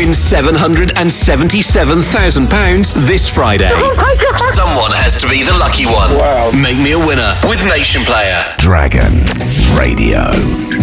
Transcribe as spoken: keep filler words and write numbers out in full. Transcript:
win seven hundred seventy-seven thousand pounds this Friday. Oh my God. Someone has to be the lucky one. Wow. Make me a winner with Nation Player. Dragon Radio.